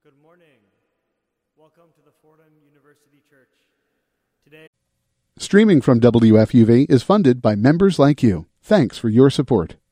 Good morning. Welcome to the Fordham University Church. Today, Streaming from WFUV is funded by members like you. Thanks for your support.